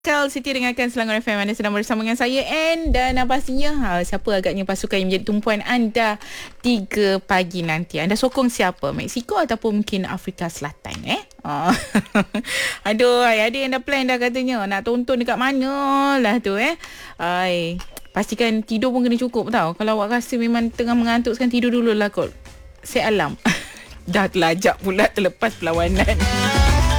Siti dengarkan Selangor FM. Anda sedang bersama dengan saya Ann. Dan pastinya siapa agaknya pasukan yang menjadi tumpuan anda 3 pagi nanti? Anda sokong siapa? Mexico ataupun mungkin Afrika Selatan Aduh, ada yang dah plan dah katanya nak tonton dekat mana lah tu pastikan tidur pun kena cukup tau. Kalau awak rasa memang tengah mengantuk sekarang, tidur dulu lah kot. Set alam. Dah terlajak pula terlepas perlawanan.